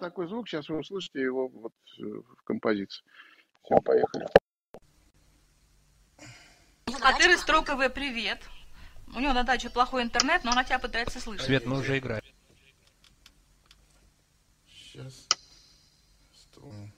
такой звук, сейчас вы услышите его вот в композиции. Все, поехали. А ты, Строковый, привет. У него на даче плохой интернет, но она тебя пытается слышать. Свет, мы уже играем. Сейчас. Стоп.